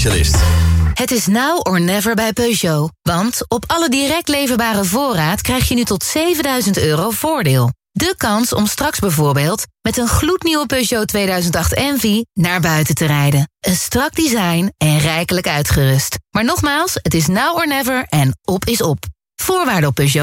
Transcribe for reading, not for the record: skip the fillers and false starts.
Het is now or never bij Peugeot. Want op alle direct leverbare voorraad krijg je nu tot €7.000 voordeel. De kans om straks bijvoorbeeld met een gloednieuwe Peugeot 2008 Envy naar buiten te rijden. Een strak design en rijkelijk uitgerust. Maar nogmaals, het is now or never en op is op. Voorwaarden op Peugeot.